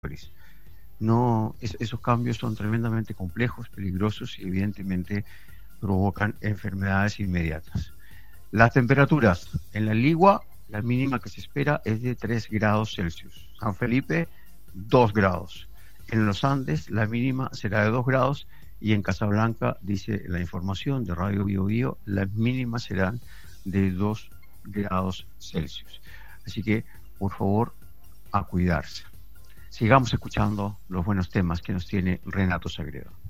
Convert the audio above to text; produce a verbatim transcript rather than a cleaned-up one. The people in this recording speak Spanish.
No, es, esos cambios son tremendamente complejos, peligrosos y evidentemente provocan enfermedades inmediatas. Las temperaturas en la Ligua, la mínima que se espera es de tres grados Celsius. San Felipe, dos grados. En los Andes, la mínima será de dos grados y en Casablanca, dice la información de Radio Bio Bio, las mínimas serán de dos grados Celsius. Así que, por favor, a cuidarse. Sigamos escuchando los buenos temas que nos tiene Renato Sagredo.